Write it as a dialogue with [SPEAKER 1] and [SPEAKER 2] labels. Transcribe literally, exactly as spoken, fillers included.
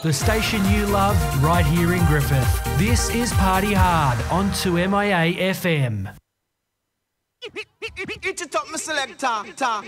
[SPEAKER 1] the station you love right here in Griffith. This is Party Hard on two M I A F M.
[SPEAKER 2] It's a top, my selector.